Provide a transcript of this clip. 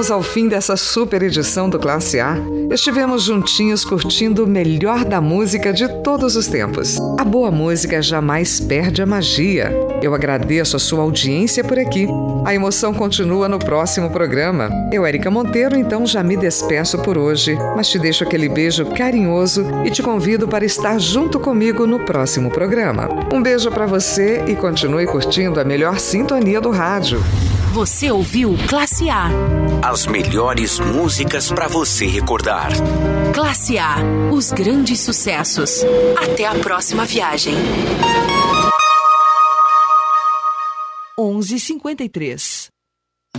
Chegamos ao fim dessa super edição do Classe A. Estivemos juntinhos curtindo o melhor da música de todos os tempos. A boa música jamais perde a magia. Eu agradeço a sua audiência por aqui. A emoção continua no próximo programa. Eu, Érica Monteiro, então já me despeço por hoje, mas te deixo aquele beijo carinhoso e te convido para estar junto comigo no próximo programa. Um beijo para você e continue curtindo a melhor sintonia do rádio. Você ouviu Classe A. As melhores músicas para você recordar. Classe A, os grandes sucessos. Até a próxima viagem. 11h53.